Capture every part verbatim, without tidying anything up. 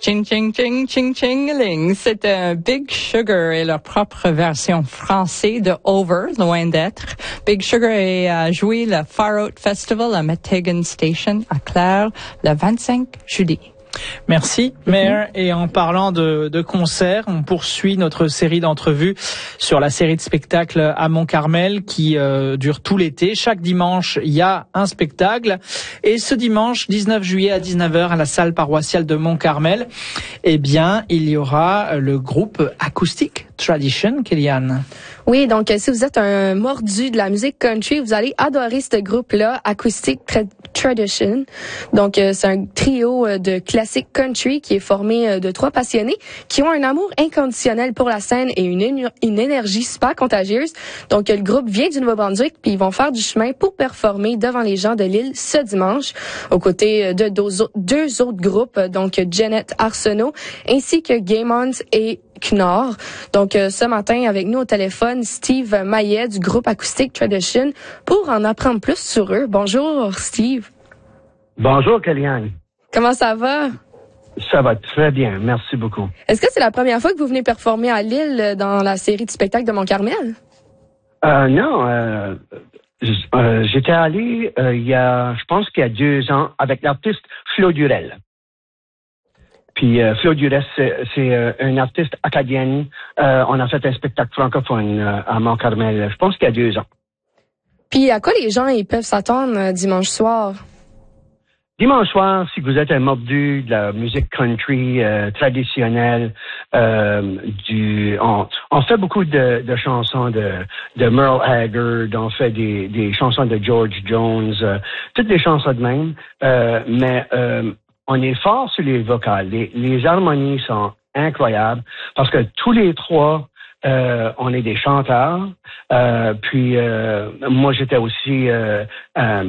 Ching ching ching ching ching-a-ling. C'est un Big Sugar et leur propre version française de Over, loin d'être. Big Sugar a joué le Far Out Festival à Meteghan Station à Clare le vingt-cinq juillet. Merci, Mare. Et en parlant de, de concerts, on poursuit notre série d'entrevues sur la série de spectacles à Mont-Carmel qui euh, dure tout l'été. Chaque dimanche, il y a un spectacle. Et ce dimanche, dix-neuf juillet à dix-neuf heures, à la salle paroissiale de Mont-Carmel, eh bien, il y aura le groupe Acoustic Tradition, Kellyanne. Oui, donc si vous êtes un mordu de la musique country, vous allez adorer ce groupe-là, Acoustic Tra- Tradition. Donc euh, c'est un trio euh, de classiques country qui est formé euh, de trois passionnés qui ont un amour inconditionnel pour la scène et une, énu- une énergie super contagieuse. Donc euh, le groupe vient du Nouveau-Brunswick puis ils vont faire du chemin pour performer devant les gens de l'île ce dimanche, aux côtés euh, de deux, au- deux autres groupes, euh, donc Janet Arsenault ainsi que Gaymons et Knorr. Donc euh, ce matin avec nous au téléphone Steve Maillet du groupe Acoustic Tradition pour en apprendre plus sur eux. Bonjour Steve. Bonjour Kellyanne. Comment ça va? Ça va très bien, merci beaucoup. Est-ce que c'est la première fois que vous venez performer à Lille dans la série de spectacles de Mont-Carmel? Euh, non, euh, euh, j'étais allé euh, il y a, je pense qu'il y a deux ans avec l'artiste Flo Durel. Puis euh, Flo Durel, c'est, c'est euh, un artiste acadienne. Euh, on a fait un spectacle francophone euh, à Mont-Carmel, je pense qu'il y a deux ans. Puis à quoi les gens ils peuvent s'attendre euh, dimanche soir? Dimanche soir, si vous êtes un mordu de la musique country euh, traditionnelle, euh, du, on, on fait beaucoup de, de chansons de, de Merle Haggard, on fait des, des chansons de George Jones, euh, toutes des chansons de même, euh, mais euh, on est fort sur les vocales. Les, les harmonies sont incroyables parce que tous les trois, Euh, on est des chanteurs. Euh, puis euh, moi, j'étais aussi euh, euh,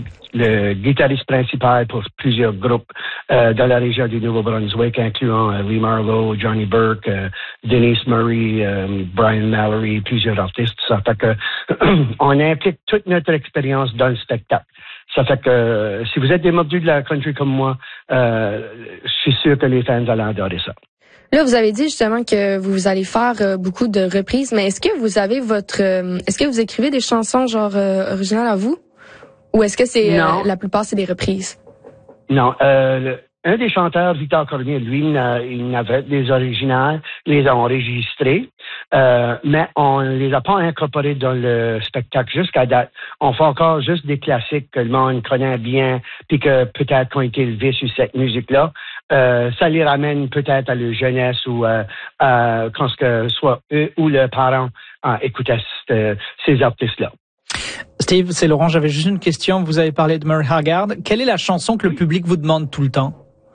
le guitariste principal pour plusieurs groupes euh, dans la région du Nouveau-Brunswick, incluant euh, Lee Marlowe, Johnny Burke, euh, Denise Murray, euh, Brian Mallory, plusieurs artistes. Ça fait que on implique toute notre expérience dans le spectacle. Ça fait que euh, si vous êtes des mordus de la country comme moi, euh, je suis sûr que les fans allaient adorer ça. Là, vous avez dit justement que vous allez faire euh, beaucoup de reprises, mais est-ce que vous avez votre... Euh, est-ce que vous écrivez des chansons genre euh, originales à vous? Ou est-ce que c'est euh, la plupart, c'est des reprises? Non. Euh, le, un des chanteurs, Victor Cormier, lui, il n'avait des originales, il les a enregistrés, euh, mais on les a pas incorporés dans le spectacle jusqu'à date. On fait encore juste des classiques que le monde connaît bien, puis que peut-être qu'on a été élevés sur cette musique-là. Euh, ça les ramène peut-être à leur jeunesse ou euh, euh, quand ce que soit eux ou leurs parents euh, écoutaient euh, ces artistes-là. Steve, c'est Laurent, j'avais juste une question. Vous avez parlé de Merle Haggard. Quelle est la chanson que le public vous demande tout le temps?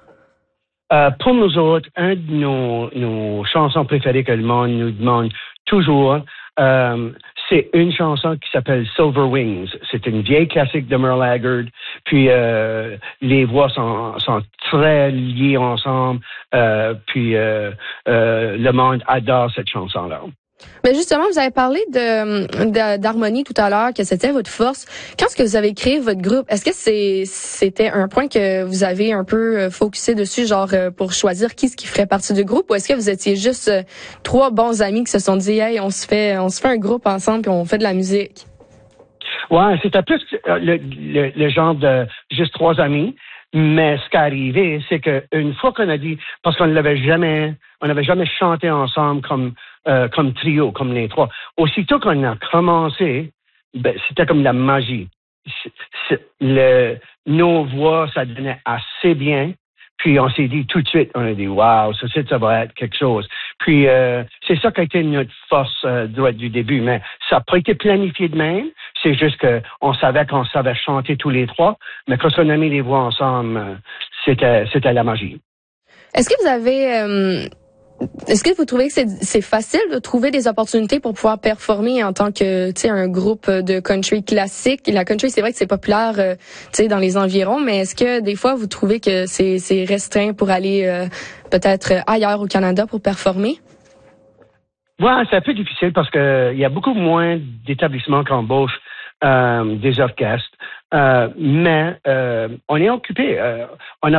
Euh, pour nous autres, un de nos, nos chansons préférées que le monde nous demande toujours, euh, c'est une chanson qui s'appelle Silver Wings. C'est une vieille classique de Merle Haggard. Puis euh, les voix sont, sont très liées ensemble. Euh, puis euh, euh, le monde adore cette chanson-là. Mais justement, vous avez parlé de, de d'harmonie tout à l'heure, que c'était votre force. Quand est-ce que vous avez créé votre groupe, est-ce que c'est c'était un point que vous avez un peu focusé dessus, genre pour choisir qui ce qui ferait partie du groupe, ou est-ce que vous étiez juste trois bons amis qui se sont dit, hey, on se fait on se fait un groupe ensemble puis on fait de la musique? Ouais, c'était plus le, le, le genre de juste trois amis. Mais ce qui est arrivé, c'est que une fois qu'on a dit, parce qu'on ne l'avait jamais, on n'avait jamais chanté ensemble comme euh, comme trio, comme les trois. Aussitôt qu'on a commencé, ben, c'était comme la magie. C'est, c'est, le, nos voix, ça donnait assez bien. Puis on s'est dit tout de suite, on a dit waouh, ça, ça va être quelque chose. Puis euh, c'est ça qui a été notre force euh, droite du début, mais ça n'a pas été planifié de même. C'est juste que on savait qu'on savait chanter tous les trois, mais quand on a mis les voix ensemble, euh, c'était c'était la magie. Est-ce que vous avez euh, est-ce que vous trouvez que c'est c'est facile de trouver des opportunités pour pouvoir performer en tant que, tu sais, un groupe de country classique? La country, c'est vrai que c'est populaire, euh, tu sais, dans les environs, mais est-ce que des fois vous trouvez que c'est c'est restreint pour aller euh, peut-être ailleurs au Canada pour performer? Ouais, c'est un peu difficile parce que il y a beaucoup moins d'établissements qui embauchent euh, des orchestres, euh, mais euh, on est occupé. Euh, on a